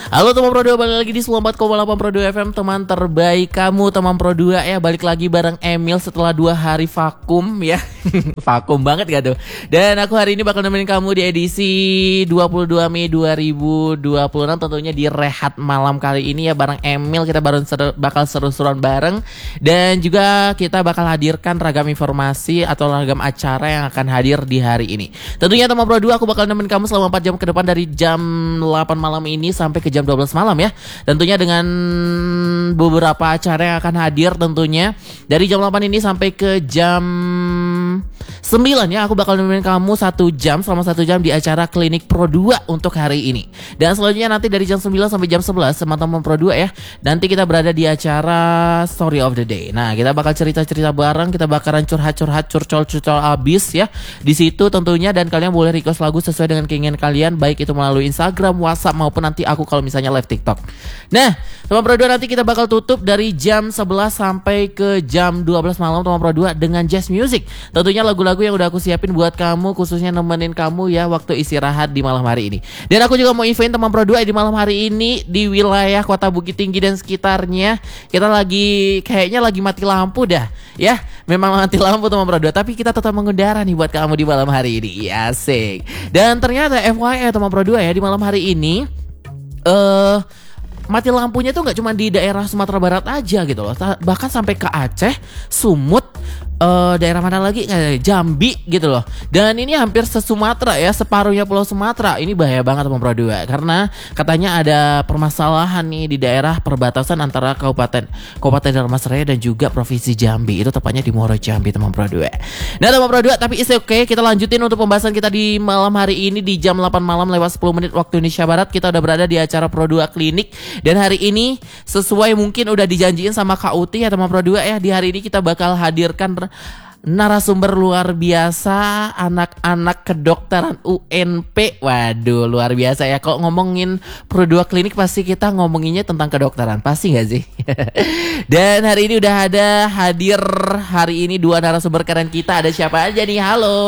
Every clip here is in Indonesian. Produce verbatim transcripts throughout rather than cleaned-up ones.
Halo teman Pro dua, balik lagi di sembilan puluh empat koma delapan Pro dua F M, teman terbaik kamu, teman Pro dua ya. Balik lagi bareng Emil setelah dua hari vakum ya. Vakum banget gak tuh. Dan aku hari ini bakal nemenin kamu di edisi dua puluh dua Mei dua ribu dua puluh enam, tentunya di rehat malam kali ini ya bareng Emil. Kita baru seru, bakal seru-seruan bareng. Dan juga kita bakal hadirkan ragam informasi atau ragam acara yang akan hadir di hari ini. Tentunya teman Pro dua, aku bakal nemenin kamu selama empat jam ke depan dari jam delapan malam ini sampai ke jam dua belas malam ya. Tentunya dengan beberapa acara yang akan hadir tentunya dari jam delapan ini sampai ke jam sembilan ya. Aku bakal nemenin kamu satu jam, selama satu jam di acara Klinik Pro dua untuk hari ini. Dan selanjutnya nanti dari jam sembilan sampai jam sebelas teman-teman Pro dua ya, nanti kita berada di acara Story of the Day. Nah, kita bakal cerita-cerita bareng, kita bakaran curhat-curhat, curcol-curcol abis ya di situ tentunya. Dan kalian boleh request lagu sesuai dengan keinginan kalian, baik itu melalui Instagram, WhatsApp, maupun nanti aku kalau misalnya live TikTok. Nah, teman Pro dua, nanti kita bakal tutup dari jam sebelas sampai ke jam dua belas malam teman Pro dua dengan jazz music. Tentunya lagu-lagu yang udah aku siapin buat kamu, khususnya nemenin kamu ya waktu istirahat di malam hari ini. Dan aku juga mau infoin teman Pro dua di malam hari ini di wilayah Kota Bukit Tinggi dan sekitarnya, kita lagi kayaknya lagi mati lampu dah ya. Memang mati lampu teman Pro dua, tapi kita tetap mengudara nih buat kamu di malam hari ini. Asik. Dan ternyata F Y I teman Pro dua ya, di malam hari ini eh uh, mati lampunya tuh nggak cuma di daerah Sumatera Barat aja gitu loh, bahkan sampai ke Aceh, Sumut, uh, daerah mana lagi, Jambi gitu loh. Dan ini hampir se-Sumatera ya, separuhnya Pulau Sumatera. Ini bahaya banget teman Pro dua, karena katanya ada permasalahan nih di daerah perbatasan antara Kabupaten Kabupaten Dharmasraya dan juga Provinsi Jambi. Itu tepatnya di Muaro Jambi teman Pro dua. Nah teman Pro dua, tapi is okay, kita lanjutin untuk pembahasan kita di malam hari ini di jam delapan malam lewat sepuluh menit waktu Indonesia Barat. Kita udah berada di acara Pro dua Klinik. Dan hari ini sesuai mungkin udah dijanjiin sama Kak Uti ya teman Pro dua ya, di hari ini kita bakal hadirkan narasumber luar biasa, anak-anak kedokteran U N P. Waduh, luar biasa ya. Kalau ngomongin Pro dua Klinik pasti kita ngomonginnya tentang kedokteran, pasti gak sih? Dan hari ini udah ada hadir hari ini dua narasumber keren kita. Ada siapa aja nih? Halo.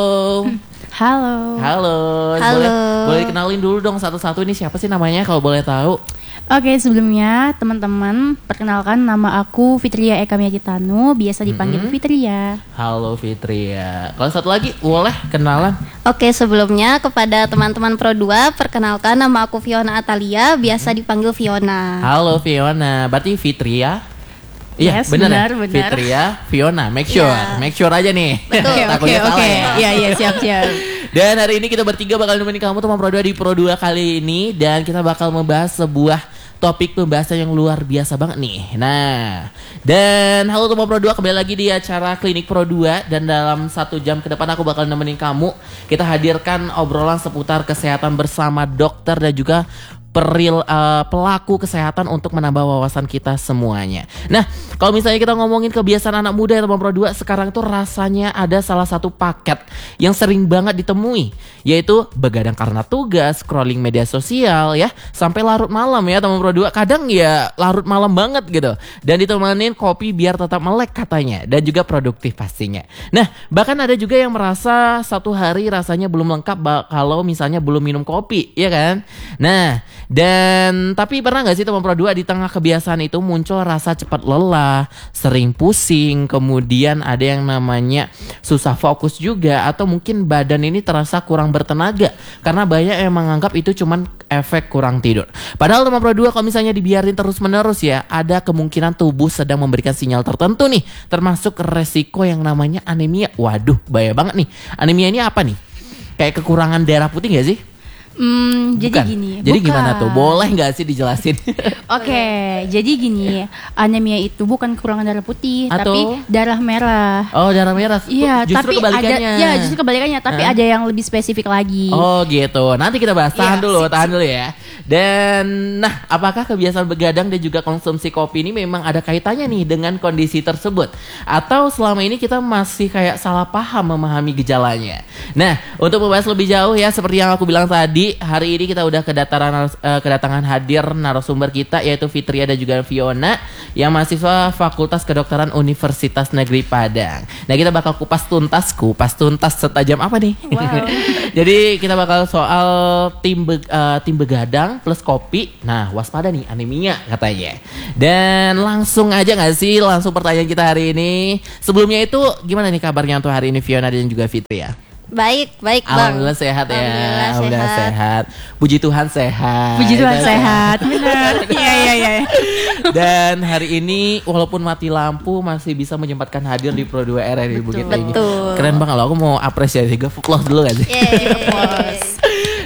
Halo. Halo. Halo. Boleh, boleh kenalin dulu dong satu-satu, ini siapa sih namanya kalau boleh tahu? Oke, sebelumnya teman-teman, perkenalkan nama aku Fitria Eka Miyakitanu, biasa dipanggil mm-hmm. Fitria. Halo Fitria. Kalau satu lagi boleh kenalan? Oke, sebelumnya kepada teman-teman Pro dua, perkenalkan nama aku Fiona Atalia, biasa dipanggil Fiona. Halo Fiona, berarti Fitria? Iya, yes, benar, ya? benar. Fitria, Fiona, make sure, yeah. make sure aja nih. Betul. Oke, oke, iya, iya, siap, siap. Dan hari ini kita bertiga bakal nemenin kamu teman Pro dua di Pro dua kali ini, dan kita bakal membahas sebuah topik pembahasan yang luar biasa banget nih. Nah, dan halo teman Pro dua, kembali lagi di acara Klinik Pro dua. Dan dalam satu jam ke depan aku bakal nemenin kamu. Kita hadirkan obrolan seputar kesehatan bersama dokter dan juga peril uh, pelaku kesehatan untuk menambah wawasan kita semuanya. Nah, kalau misalnya kita ngomongin kebiasaan anak muda ya teman Pro dua, sekarang tuh rasanya ada salah satu paket yang sering banget ditemui, yaitu begadang karena tugas, scrolling media sosial ya, sampai larut malam ya teman Pro dua. Kadang ya larut malam banget gitu. Dan ditemanin kopi biar tetap melek katanya, dan juga produktif pastinya. Nah, bahkan ada juga yang merasa satu hari rasanya belum lengkap kalau misalnya belum minum kopi, ya kan? Nah, dan tapi pernah gak sih teman Pro dua, di tengah kebiasaan itu muncul rasa cepat lelah, sering pusing, kemudian ada yang namanya susah fokus juga, atau mungkin badan ini terasa kurang bertenaga karena banyak yang menganggap itu cuman efek kurang tidur. Padahal teman Pro dua, kalau misalnya dibiarin terus menerus ya, ada kemungkinan tubuh sedang memberikan sinyal tertentu nih, termasuk resiko yang namanya anemia. Waduh, bahaya banget nih. Anemia ini apa nih? Kayak kekurangan darah putih gak sih? Hmm, jadi Bukan. gini. Jadi bukan. gimana tuh? Boleh nggak sih dijelasin? Oke, okay, jadi gini. Anemia itu bukan kekurangan darah putih, Atau? tapi darah merah. Oh, darah merah. Iya, justru tapi kebalikannya. ada, ya justru kebalikannya. Tapi Hah? ada yang lebih spesifik lagi. Oh gitu. Nanti kita bahas. Tahan Ya, dulu, sip, tahan sip. dulu ya. Dan, nah, apakah kebiasaan begadang dan juga konsumsi kopi ini memang ada kaitannya nih dengan kondisi tersebut? Atau selama ini kita masih kayak salah paham memahami gejalanya? Nah, untuk membahas lebih jauh ya, seperti yang aku bilang tadi, Jadi hari ini kita udah kedatangan uh, kedatangan hadir narasumber kita yaitu Fitria dan juga Fiona yang mahasiswa Fakultas Kedokteran Universitas Negeri Padang. Nah kita bakal kupas tuntas, kupas tuntas setajam apa nih? Wow. Jadi kita bakal soal tim be, uh, tim begadang plus kopi. Nah waspada nih anemia katanya. Dan langsung aja nggak sih langsung pertanyaan kita hari ini. Sebelumnya itu gimana nih kabarnya untuk hari ini Fiona dan juga Fitria? Baik, baik Bang. Alhamdulillah sehat ya. Alhamdulillah Alhamdulillah sehat. sehat. Puji Tuhan sehat. Puji Tuhan Itu- sehat, benar. Iya iya iya. Dan hari ini walaupun mati lampu masih bisa menyempatkan hadir di Pro dua R R I Bukit ini. Betul. Keren banget loh. Aku mau apresiasi juga vlog dulu gak sih? Yeay.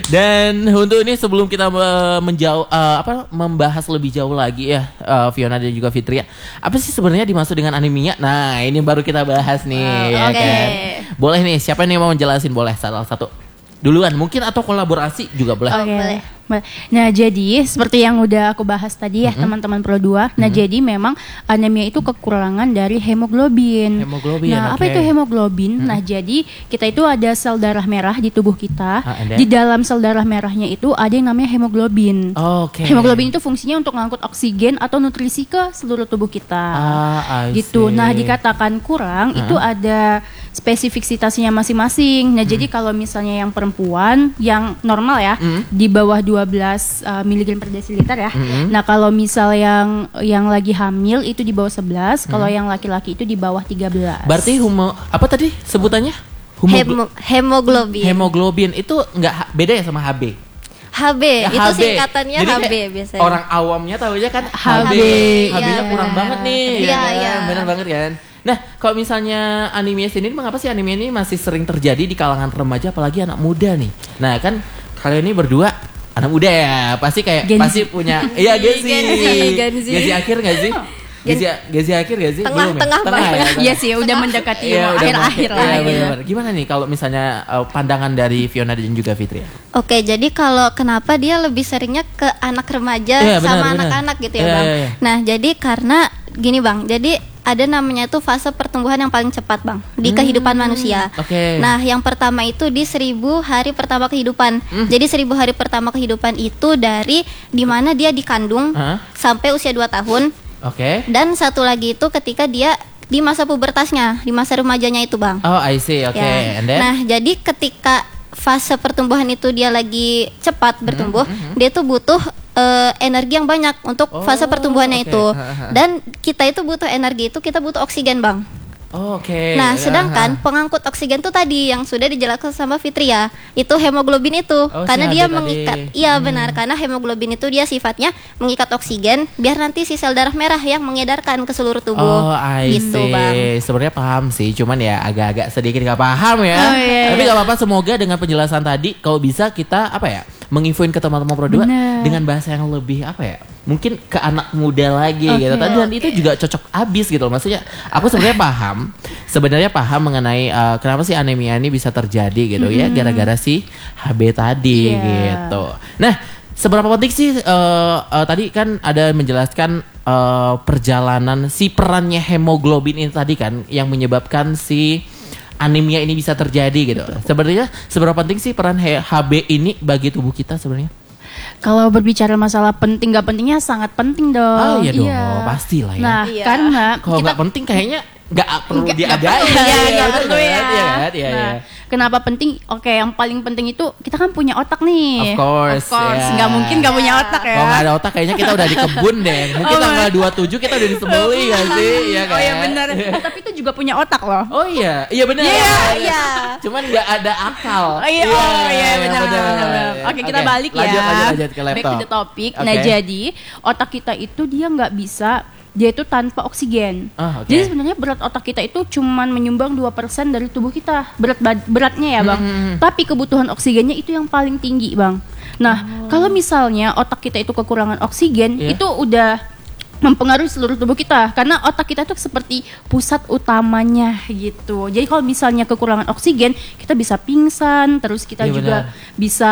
Dan untuk ini sebelum kita uh, menjauh uh, apa membahas lebih jauh lagi ya uh, Fiona dan juga Fitria, apa sih sebenarnya dimaksud dengan anemia? Nah, ini baru kita bahas nih Oh, ya oke. kan. Boleh nih, siapa nih yang mau menjelasin? Boleh salah satu. Duluan mungkin atau kolaborasi juga boleh. Oke. boleh. Nah jadi seperti yang udah aku bahas tadi ya teman-teman Pro dua. Nah jadi memang anemia itu kekurangan dari hemoglobin. Hemoglobin, Nah apa oke. itu hemoglobin? Nah jadi kita itu ada sel darah merah di tubuh kita. Ah, and then? Di dalam sel darah merahnya itu ada yang namanya hemoglobin. Oke. Hemoglobin itu fungsinya untuk mengangkut oksigen atau nutrisi ke seluruh tubuh kita. Ah, I Gitu. see. Nah, dikatakan kurang itu ada spesifikasitasnya masing-masing. Nah, jadi kalau misalnya yang perempuan yang normal ya di bawah dua belas uh, miligram per desiliter ya. Nah, kalau misal yang yang lagi hamil itu di bawah sebelas, kalau yang laki-laki itu di bawah tiga belas. Berarti humo apa tadi sebutannya? Humoglo- Hemo- hemoglobin. hemoglobin itu nggak ha- beda ya sama H B? H B, Ya, itu H B. singkatannya Jadi H B kayak biasanya. Orang awamnya tahunya kan H B. H B, H B-nya iya. kurang banget nih. Iya, ya kan? iya. Benar banget kan. Nah, kalau misalnya anemia sendiri mengapa sih anemia ini masih sering terjadi di kalangan remaja apalagi anak muda nih? Nah, kan kalian ini berdua anak muda ya, pasti kayak Gen Z. pasti punya iya Gen Z. Gen Z, Gen Z. Gen Z akhir enggak sih? Gen Z, Gen Z akhir gak sih? Tengah, Belum ya? tengah Tengah banget. ya? Iya sih, udah mendekati Iya, mau udah akhir-akhir mau- lah. Iya, gitu. benar-benar. Gimana nih kalau misalnya uh, pandangan dari Fiona dan juga Fitri? Oke, jadi kalau kenapa dia lebih seringnya ke anak remaja Iya, benar, sama benar. anak-anak gitu ya Iya, Bang. iya, iya. Nah, jadi karena gini Bang, jadi ada namanya itu fase pertumbuhan yang paling cepat Bang di kehidupan manusia. Hmm, Oke. Nah, yang pertama itu di seribu hari pertama kehidupan. Hmm. Jadi seribu hari pertama kehidupan itu dari dimana dia dikandung Hah? sampai usia dua tahun. Oke. Dan satu lagi itu ketika dia di masa pubertasnya, di masa remajanya itu Bang. Oh, I see. Oke. Ya. And then? Nah, jadi ketika fase pertumbuhan itu dia lagi cepat bertumbuh, dia tuh butuh eh, energi yang banyak untuk Oh, fase pertumbuhannya oke. itu. Ha, ha. Dan kita itu butuh energi itu, kita butuh oksigen, Bang. Oh, Oke. Nah, Aha. sedangkan pengangkut oksigen tuh tadi yang sudah dijelaskan sama Fitria, itu hemoglobin itu. Oh, Karena si dia H B tadi. mengikat. Iya, benar. Karena hemoglobin itu dia sifatnya mengikat oksigen biar nanti si sel darah merah yang mengedarkan ke seluruh tubuh. Oh, I gitu, see. Bang. Sebenarnya paham sih, cuman ya agak-agak sedikit nggak paham ya. Oh, iya, Tapi iya. nggak apa-apa. Semoga dengan penjelasan tadi, kalau bisa kita apa ya, menginfoin ke teman-teman Pro dua Bener. dengan bahasa yang lebih apa ya, mungkin ke anak muda lagi Oke, gitu. Dan itu juga cocok abis gitu. Maksudnya, aku sebenarnya paham, sebenarnya paham mengenai uh, kenapa sih anemia ini bisa terjadi gitu ya, gara-gara si H B tadi Iya. gitu. Nah. Seberapa penting sih uh, uh, tadi kan ada menjelaskan uh, perjalanan si perannya hemoglobin ini tadi kan yang menyebabkan si anemia ini bisa terjadi gitu. Sebenarnya seberapa penting sih peran H B ini bagi tubuh kita sebenarnya? Kalau berbicara masalah penting gak pentingnya sangat penting dong. Oh iya dong, pastilah ya. Nah, Iya. karena Kalau kita nggak penting kayaknya nggak perlu Nggak- diadain. nggak perlu, iya, nggak bener perlu kan? ya. Iya kan? Iya, Nah, iya. kenapa penting? Oke, yang paling penting itu kita kan punya otak nih. Of course, Of course. ya. Nggak mungkin nggak punya otak ya. Kalau nggak ada otak kayaknya kita udah di kebun deh. Mungkin Oh, tanggal dua puluh tujuh kita udah disembeli ya sih, iya kan? Oh iya benar. Eh, tapi itu juga punya otak loh. Oh iya, iya benar. Iya, iya. Cuman nggak ada akal. Oh iya, oh iya benar. benar. benar, benar. Oke, kita balik ya. lanjut, Lanjut, lanjut ke laptop. Back to the topic. Oke. Nah, jadi otak kita itu dia nggak bisa dia itu tanpa oksigen. Ah, oke. Jadi sebenarnya berat otak kita itu cuman menyumbang dua persen dari tubuh kita. Berat bad- beratnya ya, Bang. Hmm. Tapi kebutuhan oksigennya itu yang paling tinggi, Bang. Nah, kalau misalnya otak kita itu kekurangan oksigen, Iya. itu udah mempengaruhi seluruh tubuh kita karena otak kita itu seperti pusat utamanya gitu. Jadi kalau misalnya kekurangan oksigen, kita bisa pingsan, terus kita Iya, juga benar. bisa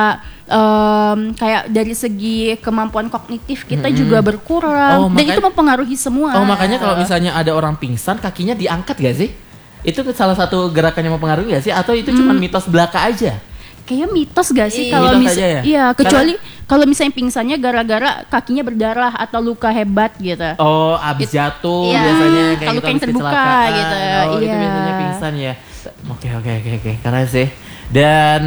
em, kayak dari segi kemampuan kognitif kita juga berkurang Oh, dan makanya- itu mempengaruhi semua. Oh makanya kalau misalnya ada orang pingsan kakinya diangkat gak sih? Itu salah satu gerakan yang mempengaruhi gak sih? Atau itu cuma mitos belaka aja? Kayaknya mitos gak sih Iya. kalau Mitos mis- aja ya? iya, kecuali kalau misalnya pingsannya gara-gara kakinya berdarah atau luka hebat gitu. Oh, abis jatuh Iya. biasanya kayak Kalau gitu, yang abis terbuka kecelakaan. gitu, Oh, itu iya. biasanya pingsan ya. Oke, oke, oke, oke. Keren sih. Dan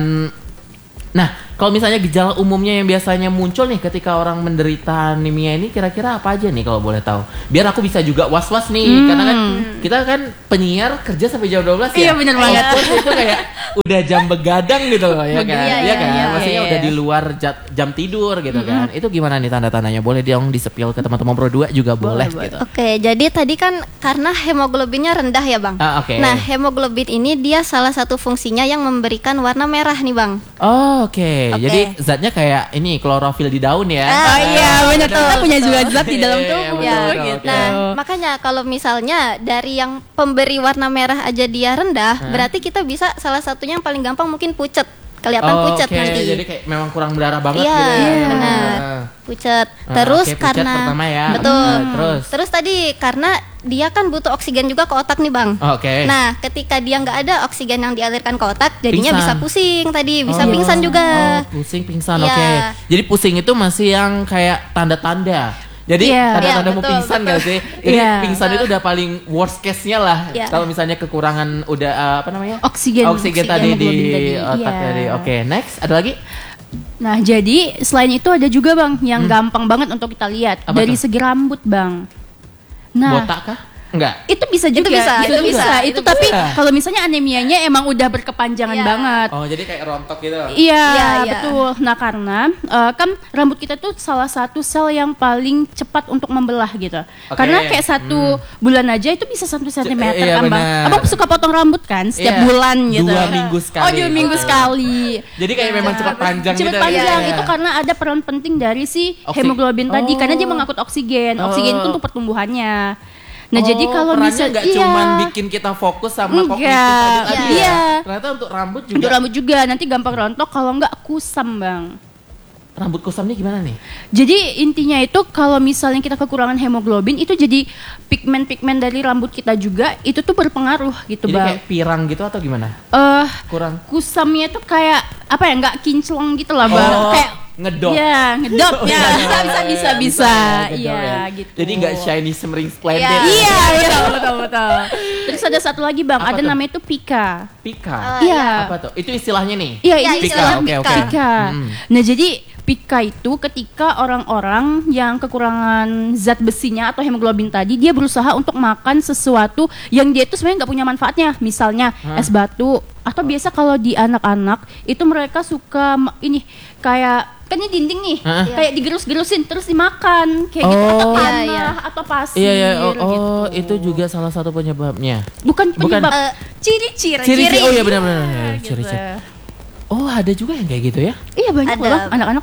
nah, kalau misalnya gejala umumnya yang biasanya muncul nih ketika orang menderita anemia ini kira-kira apa aja nih kalau boleh tahu? Biar aku bisa juga was-was nih, Hmm. karena kan kita kan penyiar kerja sampai jam dua belas ya. Iya, bener banget. Output itu kayak udah jam begadang gitu loh ya kan. Iya, Iya iya, kan? iya, Maksudnya iya. udah di luar ja- jam tidur gitu kan. Itu gimana nih tanda-tandanya? Boleh dong di-spill ke teman-teman Pro dua juga boleh, Boleh, gitu. Oke, jadi tadi kan karena hemoglobinnya rendah ya Bang. Ah, oke. Nah, hemoglobin ini dia salah satu fungsinya yang memberikan warna merah nih Bang. Oh, oke. Oke. Jadi zatnya kayak ini klorofil di daun ya. Ah, Oh iya, benar. betul, Kita punya betul. juga zat di dalam Iya, tubuh iya, Ya, betul, betul, gitu. oke. nah makanya kalau misalnya dari yang pemberi warna merah aja dia rendah, berarti kita bisa salah satunya yang paling gampang mungkin pucet, kelihatan Oh, pucet oke. nanti. Jadi kayak memang kurang berdarah banget Iya, gitu ya. Iya. benar. Ah. Pucet. Ah, Terus oke, pucet karena pertama ya. betul. Ah, terus? Terus tadi karena dia kan butuh oksigen juga ke otak nih bang. Oh, oke. Nah, ketika dia nggak ada oksigen yang dialirkan ke otak, jadinya Pingsan. bisa pusing tadi, bisa Oh. pingsan juga. Oh, pusing pingsan. Iya. Oke. Jadi pusing itu masih yang kayak tanda-tanda. Jadi Iya. tanda-tanda Iya, mau betul, pingsan betul. gak sih? Jadi Iya. pingsan itu udah paling worst case-nya lah. Iya. Kalau misalnya kekurangan udah uh, apa namanya? Oksigen. Oksigen Oksigen, tadi di hemoglobin tadi. otak Iya. tadi. Oke, next ada lagi? Nah, jadi selain itu ada juga Bang yang gampang banget untuk kita lihat Hmm. Apa dari tuh? segi rambut, Bang. Nah, Botak kah? Enggak. itu bisa juga. bisa, itu itu bisa. bisa, Itu itu tapi bisa. kalau misalnya anemianya emang udah berkepanjangan Iya. banget. Oh, jadi kayak rontok gitu. Iya, Iya, iya. betul. Nah, karena eh, kan rambut kita tuh salah satu sel yang paling cepat untuk membelah gitu. Oke. Karena kayak satu bulan aja itu bisa satu sentimeter iya, kan, Bang. benar. Abang suka potong rambut kan setiap Iya. bulan gitu. Dua minggu sekali. Oh, dua minggu Oke. sekali. Jadi kayak memang cepat panjang Cepat gitu. panjang ya? itu karena ada peran penting dari si Oksi- hemoglobin tadi Oh. karena dia mengangkut oksigen. Oksigen itu Oh. untuk pertumbuhannya. Nah, Oh, jadi kalau perannya bisa nggak iya. cuman bikin kita fokus sama kognitif Enggak. tadi Iya. ya. Ternyata untuk rambut juga. Untuk rambut juga nanti gampang rontok kalau nggak kusam, Bang. Rambut kusamnya gimana nih? Jadi intinya itu kalau misalnya kita kekurangan hemoglobin itu jadi pigmen-pigmen dari rambut kita juga itu tuh berpengaruh gitu, Jadi Bang. kayak pirang gitu atau gimana? Eh Kurang. kusamnya tuh kayak apa ya, nggak kinclong gitu lah, Bang. Oh, Kayak ngedop. Iya, ngedop Oh, ya. iya. Bisa bisa bisa bisa. ya, Iya, ngedop ya. gitu. Jadi nggak shiny shimmering splendid. Iya. Iya, betul betul betul. Terus ada satu lagi, Bang. Apa ada tuh? namanya itu pika. Pika. Ah, Iya. Apa tuh? Itu istilahnya nih. Iya, Iya, ini Pika, istilah oke, pika. oke. Pika. Hmm. Nah, jadi pika itu ketika orang-orang yang kekurangan zat besinya atau hemoglobin tadi, dia berusaha untuk makan sesuatu yang dia itu sebenarnya nggak punya manfaatnya. Misalnya Hah? es batu atau biasa kalau di anak-anak itu mereka suka ma- ini kayak kan ini dinding nih, Hah? kayak digerus-gerusin terus dimakan kayak gitu atau Oh. tanah Iya, iya. atau pasir. Iya ya. Oh, gitu. oh, itu juga salah satu penyebabnya. Bukan Bukan. penyebab Eh, ciri-ciri. Ciri-ciri. Oh iya benar-benar. gitu. Ciri-ciri. Oh, ada juga yang kayak gitu ya? Iya banyak Ada. loh anak-anak.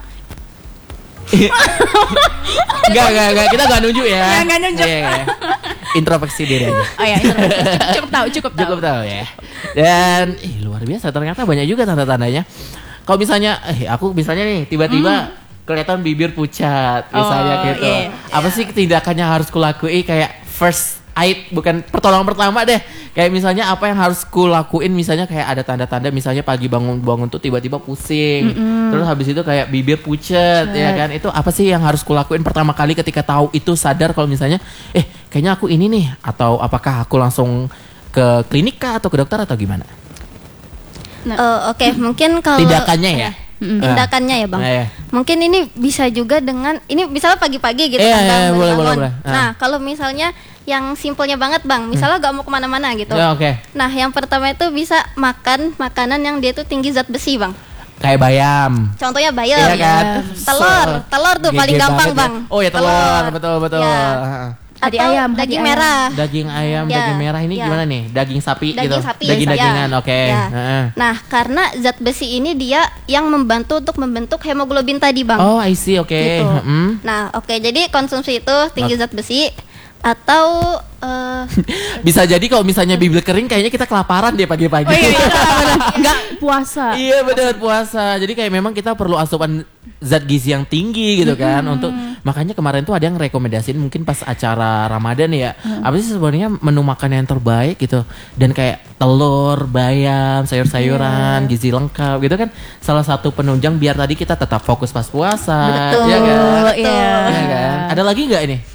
Enggak, enggak, enggak. Kita enggak nunjuk ya. Nggak, nggak nunjuk. Iya, iya. Introspeksi diri aja. Oh ya, cukup tahu, cukup tahu. Cukup tahu ya. Dan ih, luar biasa ternyata banyak juga tanda-tandanya. Kalau misalnya eh aku misalnya nih tiba-tiba kelihatan bibir pucat misalnya Oh, gitu. iya. Apa sih tindakan yang harus kulakuin kayak first aid, bukan pertolongan pertama deh. Kayak misalnya apa yang harus kulakuin, misalnya kayak ada tanda-tanda misalnya pagi bangun-bangun tuh tiba-tiba pusing. Terus habis itu kayak bibir pucat ya kan. Itu apa sih yang harus kulakuin pertama kali ketika tahu itu, sadar kalau misalnya eh kayaknya aku ini nih, atau apakah aku langsung ke klinik kah atau ke dokter atau gimana? eh, Oke, mungkin kalau Tindakannya ya. tindakannya ya bang. Nah, ya. Mungkin ini bisa juga dengan ini misalnya pagi-pagi gitu Iya, kan iya, bang, iya, baru boleh, bangun. boleh, boleh. Ah. Nah kalau misalnya yang simpelnya banget bang, misalnya gak mau kemana-mana gitu. Ya, oke. Nah yang pertama itu bisa makan makanan yang dia tuh tinggi zat besi bang. Kayak bayam. Contohnya bayam, Iya kan? telur, telur tuh G G paling gampang banget ya. bang. Oh ya telur, betul betul. Ya. Heeh. Hati Atau ayam, hati daging ayam. merah. Daging ayam, Ya, daging merah ini ya. gimana nih? Daging sapi Daging gitu. sapi, Daging-dagingan, ya. oke. Ya. Heeh. Nah karena zat besi ini dia yang membantu untuk membentuk hemoglobin tadi bang. Oh, I see, oke. Gitu. Heeh. Nah, oke, jadi konsumsi itu tinggi zat besi atau Eh, Bisa jadi kalau misalnya bibir kering kayaknya kita kelaparan deh pagi-pagi. Oh iya, nggak puasa. Iya benar puasa. Jadi kayak memang kita perlu asupan zat gizi yang tinggi gitu kan untuk makanya kemarin tuh ada yang rekomendasiin mungkin pas acara Ramadan ya. Apa sih sebenarnya menu makan yang terbaik gitu dan kayak telur, bayam, sayur-sayuran, gizi lengkap gitu kan salah satu penunjang biar tadi kita tetap fokus pas puasa. Betul. Ya kan? Iya. Ya kan? Ada lagi nggak ini?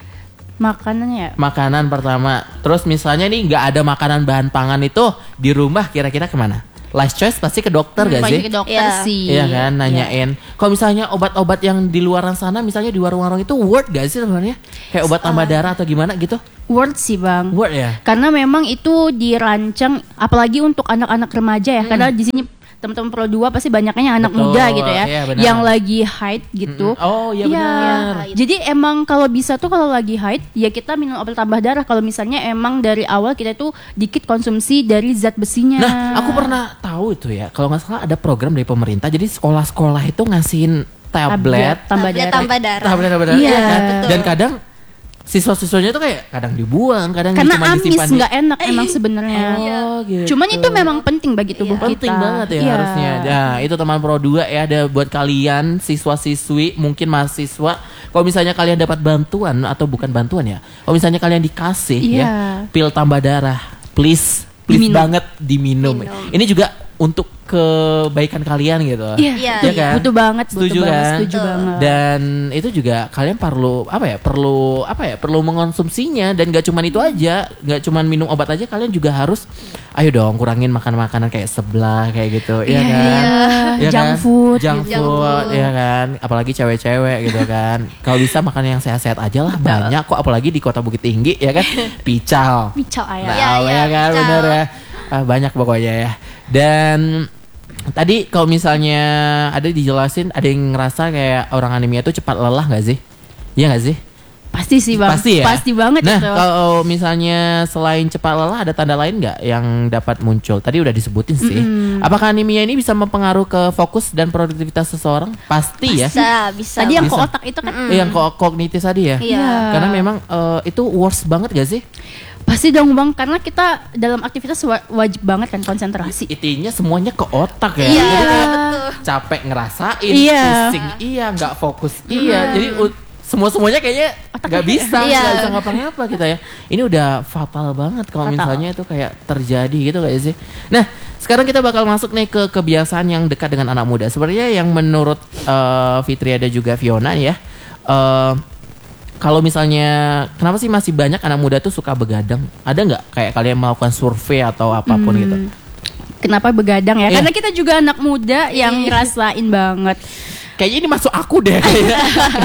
Makanannya. Makanan pertama. Terus misalnya nih nggak ada makanan bahan pangan itu di rumah kira-kira kemana? Last choice pasti ke dokter gak sih? Pasti ke dokter Iya. sih. Iya kan, nanyain. Kalau misalnya obat-obat yang di luaran sana, misalnya di warung-warung itu worth gak sih sebenarnya? Kayak obat tambah darah atau gimana gitu? Worth sih bang. Worth ya? Karena memang itu dirancang apalagi untuk anak-anak remaja ya. Karena di sini teman-teman Pro dua pasti banyaknya anak Betul, muda gitu ya, iya, benar. yang lagi haid gitu. Mm-mm. Oh, iya Iya. benar. Jadi emang kalau bisa tuh kalau lagi haid ya kita minum obat tambah darah. Kalau misalnya emang dari awal kita tuh dikit konsumsi dari zat besinya. Nah, aku pernah tahu itu ya. Kalau nggak salah ada program dari pemerintah. Jadi sekolah-sekolah itu ngasihin tablet, tambah tablet darah. tambah darah. tablet tambah darah. Iya. Iya kan? Betul. Dan kadang siswa-siswanya tuh kayak kadang dibuang, kadang Karena cuma amis disimpan di- nggak enak emang sebenarnya. Oh, gitu. Cuman itu memang penting bagi tubuh kita. penting banget ya Iya. harusnya. Nah, itu teman Pro dua ya ada buat kalian siswa-siswi, mungkin mahasiswa. Kalau misalnya kalian dapat bantuan atau bukan bantuan ya. Kalau misalnya kalian dikasih Iya. ya pil tambah darah, please please Diminum. banget diminum. Minum. Ini juga untuk kebaikan kalian gitu. Iya, Iya, Ya kan? butuh banget, Setuju butuh banget, kan? setuju Betul. banget. Dan itu juga kalian perlu apa ya? Perlu apa ya? Perlu mengonsumsinya dan gak cuman itu aja, gak cuman minum obat aja. Kalian juga harus, ayo dong kurangin makan makanan kayak sebelah kayak gitu, ya Iya, kan? iya. Ya Junk kan? food junk gitu. food, ya kan? Apalagi cewek-cewek gitu kan. Kalau bisa makan yang sehat-sehat aja lah, banyak kok. Apalagi di kota Bukit Tinggi, ya kan? Pical. Pical ayam. Nah, Iya, ya, iya, kan, pical. bener ya. Ah, banyak pokoknya ya. Dan tadi kalau misalnya ada dijelasin, ada yang ngerasa kayak orang anemia itu cepat lelah nggak sih? Iya nggak sih? Pasti sih bang. Pasti ya. Pasti banget Nah, itu. kalau misalnya selain cepat lelah, ada tanda lain nggak yang dapat muncul? Tadi udah disebutin sih. Apakah anemia ini bisa mempengaruhi ke fokus dan produktivitas seseorang? Pasti ya. Bisa, bisa. Tadi yang ke Bisa. otak itu kan. Eh, Yang ko- kognitif tadi ya. Iya. Karena memang eh, itu worst banget gak sih? Pasti dong bang, karena kita dalam aktivitas wa- wajib banget kan konsentrasi. Intinya semuanya ke otak ya. Iya, Jadi kayak betul. capek ngerasain, Iya. pusing iya, nggak fokus iya. Jadi u- semua-semuanya kayaknya nggak bisa, Iya. nggak bisa ngapa-ngapa kita ya. Ini udah fatal banget kalau Fatal. misalnya itu kayak terjadi gitu gak sih? Nah, sekarang kita bakal masuk nih ke kebiasaan yang dekat dengan anak muda. Sebenarnya yang menurut eh, Fitri ada juga Fiona ya. eh, Kalau misalnya kenapa sih masih banyak anak muda tuh suka begadang? Ada nggak kayak kalian melakukan survei atau apapun gitu? Kenapa begadang ya? Iya. Karena kita juga anak muda yang ngerasain banget. Kayaknya ini masuk aku deh kayaknya.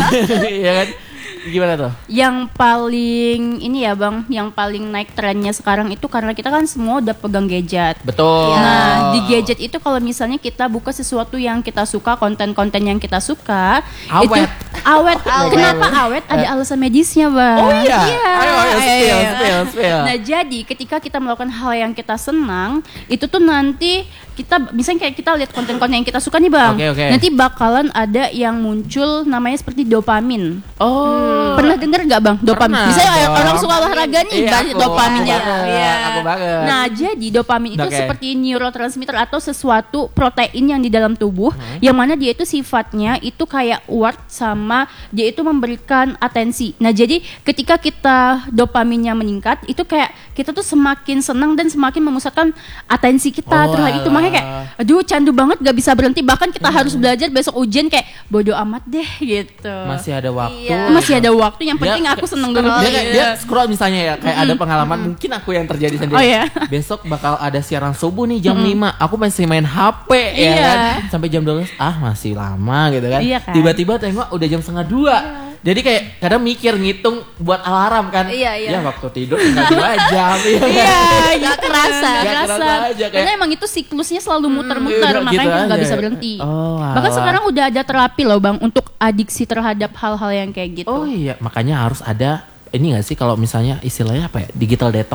Iya kan? Gimana tuh? Yang paling ini ya bang, yang paling naik trennya sekarang itu karena kita kan semua udah pegang gadget. Betul. Nah, di gadget itu kalau misalnya kita buka sesuatu yang kita suka, konten-konten yang kita suka, Awet. itu awet. Awet. Kenapa awet? Ada alasan medisnya, Bang. Oh iya. Iya. Ayo, ayo, spill, spill, spill. Nah, jadi ketika kita melakukan hal yang kita senang, itu tuh nanti kita misalnya kayak kita lihat konten-konten yang kita suka nih, Bang. Oke, oke. Nanti bakalan ada yang muncul namanya seperti dopamin. Oh. Pernah dengar nggak bang dopamin? Pernah Misalnya dong. orang suka olahraga nih, Iya, banyak aku, dopaminnya. aku banget, Iya. aku banget. Nah, jadi dopamin itu Oke. seperti neurotransmitter atau sesuatu protein yang di dalam tubuh, Hmm. yang mana dia itu sifatnya itu kayak word sama dia itu memberikan atensi. Nah, jadi ketika kita dopaminnya meningkat, itu kayak kita tuh semakin senang dan semakin memusatkan atensi kita Oh, terhadap itu. Makanya kayak, aduh candu banget, gak bisa berhenti. Bahkan kita harus belajar besok ujian kayak bodo amat deh gitu. Masih ada waktu. Iya. Masih ada waktu, yang penting Dia- aku seneng dulu. Dia, kayak- dia scroll misalnya ya kayak ada pengalaman mungkin aku yang terjadi sendiri. Oh, iya. Besok bakal ada siaran subuh nih jam lima. Aku masih main H P ya Iya. kan. Sampai jam dua belas ah masih lama gitu kan. Iya kan. Tiba-tiba tengok udah jam setengah dua. Jadi kayak kadang mikir ngitung buat alarm kan. Iya, iya. Ya waktu tidur tinggal dua jam. Iya. kan? Iya, Nggak gitu. kerasa. Nggak Nggak kerasa. kerasa aja, kayak- Karena emang itu siklusnya selalu muter-muter, Iya, udah makanya gitu kita nggak aja. bisa berhenti. Oh, Bahkan alah. sekarang udah ada terapi loh bang untuk adiksi terhadap hal-hal yang kayak gitu. Oh iya, makanya harus ada ini nggak sih kalau misalnya istilahnya apa ya? Digital detox.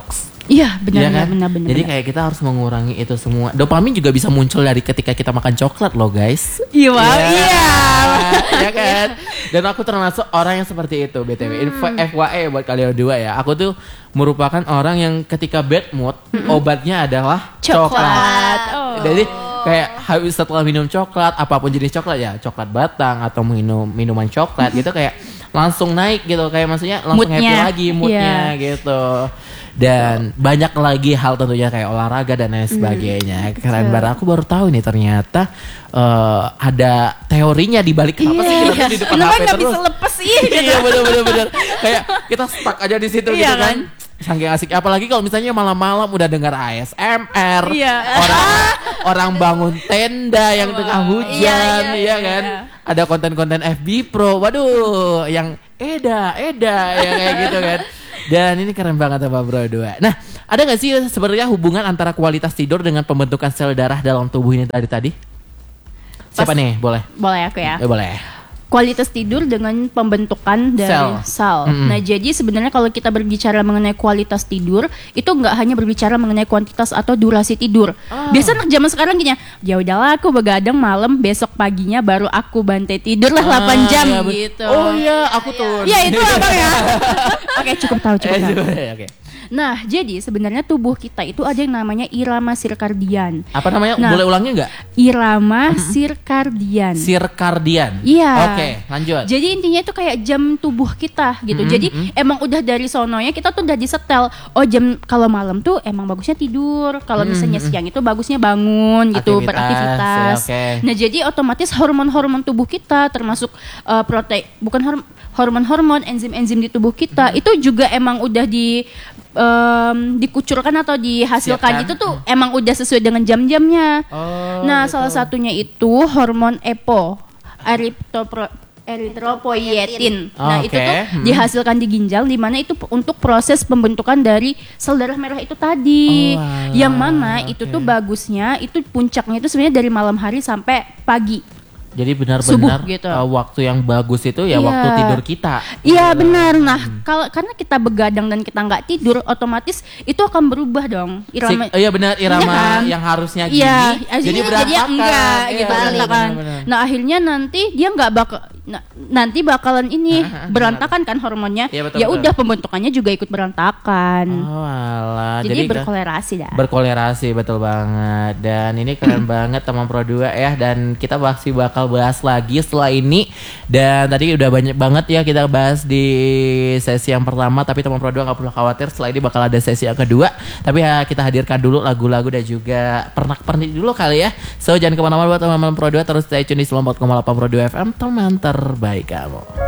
Iya benar Iya kan? benar benar. Jadi benar. kayak kita harus mengurangi itu semua. Dopamin juga bisa muncul dari ketika kita makan coklat loh guys. Iya, wow, Iya. iya. Iya kan? Dan aku termasuk orang yang seperti itu B T W. Info F Y I buat kalian berdua ya. Aku tuh merupakan orang yang ketika bad mood obatnya adalah coklat. Coklat. Oh. Jadi kayak habis setelah minum coklat, apapun jenis coklat ya, coklat batang atau minum minuman coklat gitu kayak langsung naik gitu, kayak maksudnya langsung Moodnya. happy lagi moodnya Iya. gitu. Dan banyak lagi hal tentunya kayak olahraga dan lain sebagainya. Keren banget. Aku baru tahu nih ternyata eh, ada teorinya di balik kenapa sih kita tuh di depan Kenapa H P nggak terus. bisa lepas sih? Iya bener-bener bener. Kayak kita stuck aja di situ Iya gitu kan. kan? Saking asik, apalagi kalau misalnya malam-malam udah dengar A S M R, Iya. orang orang bangun tenda yang tengah hujan, Iya, iya, iya, kan? iya. Ada konten-konten F B Pro, waduh, yang Eda, Eda, ya kayak gitu kan. Dan ini keren banget ya Pak Bro dua. Nah, ada nggak sih sebenarnya hubungan antara kualitas tidur dengan pembentukan sel darah dalam tubuh ini tadi tadi? Siapa Pas- nih? Boleh? Boleh aku ya. Eh, boleh. Kualitas tidur dengan pembentukan dari Sel. sel. Mm-mm. Nah, jadi sebenarnya kalau kita berbicara mengenai kualitas tidur, itu nggak hanya berbicara mengenai kuantitas atau durasi tidur. Oh. Biasa anak zaman sekarang gini, ya udahlah aku begadang malam, besok paginya baru aku bantai tidur lah delapan Ah, jam iya, bet- gitu. Oh iya, aku tuh. Ya itu abang ya. Oke, cukup tahu, cukup Eh, tahu. Oke. Nah, jadi sebenarnya tubuh kita itu ada yang namanya irama sirkadian. Apa namanya? Nah. Boleh ulangnya nggak? Irama sirkadian. Sirkadian. Iya. Oke, lanjut. Jadi intinya itu kayak jam tubuh kita gitu. Mm-mm, Jadi emang udah dari sononya kita tuh udah disetel. Oh jam kalau malam tuh emang bagusnya tidur. Kalau misalnya siang itu bagusnya bangun gitu, Aktivitas, beraktivitas. ya, oke. Nah jadi otomatis hormon-hormon tubuh kita termasuk uh, protein, bukan horm- hormon-hormon, enzim-enzim di tubuh kita itu juga emang udah di em, dikucurkan atau dihasilkan. Siapkan. Itu tuh emang udah sesuai dengan jam-jamnya. Oh, Nah, gitu. salah satunya itu hormon EPO, erythropro erythropoietin. Nah, Oke, itu tuh hmm. dihasilkan di ginjal, di mana itu p- untuk proses pembentukan dari sel darah merah itu tadi. Oh, alah, Yang mana itu oke. tuh bagusnya, itu puncaknya itu sebenarnya dari malam hari sampai pagi. Jadi benar-benar Subuh gitu. uh, waktu yang bagus itu ya Iya. waktu tidur kita. Iya benar. Nah, kalau karena kita begadang dan kita nggak tidur, otomatis itu akan berubah dong Si- irama. oh iya benar irama Iya kan? yang harusnya gini Iya, jadi aslinya berantakan. jadinya enggak Iya, gitu benar, berantakan. benar, benar. Nah, akhirnya nanti dia nggak bakal nah, nanti bakalan ini Hah, hah, berantakan kan hormonnya. Iya, betul, Ya betul. udah pembentukannya juga ikut berantakan. Oh alah. Jadi, kan- berkolerasi dah. Berkolerasi betul banget. Dan ini keren banget teman Pro dua ya. Dan kita masih bakal bahas lagi setelah ini. Dan tadi udah banyak banget ya kita bahas di sesi yang pertama. Tapi teman Pro dua gak perlu khawatir, setelah ini bakal ada sesi yang kedua. Tapi ya kita hadirkan dulu lagu-lagu dan juga pernak-pernik dulu kali ya. So jangan kemana-mana buat teman-teman Pro dua, terus stay tune di sembilan puluh empat koma delapan Pro dua F M, teman terbaik kamu.